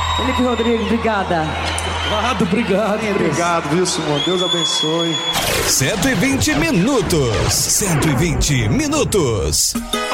Felipe Rodrigues, obrigada. Obrigado, viu, Simone? Deus abençoe. 120 minutos. 120 minutos.